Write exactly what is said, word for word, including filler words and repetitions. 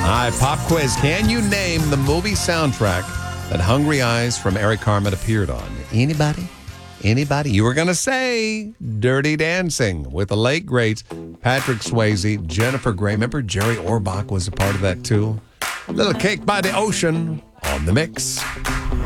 All right, pop quiz. Can you name the movie soundtrack that Hungry Eyes from Eric Carmen appeared on? Anybody? Anybody? You were going to say Dirty Dancing with the late, great Patrick Swayze, Jennifer Grey. Remember Jerry Orbach was a part of that too? Little Cake by the Ocean on the mix.